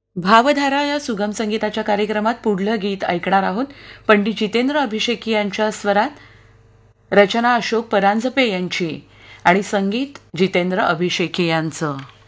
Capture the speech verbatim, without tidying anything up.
भावधारा या सुगम संगीताच्या कार्यक्रमात पुढलं गीत ऐकणार आहोत. पंडित जितेंद्र अभिषेकी यांच्या स्वरात, रचना अशोक परांजपे यांची आणि संगीत जितेंद्र अभिषेकी यांचं.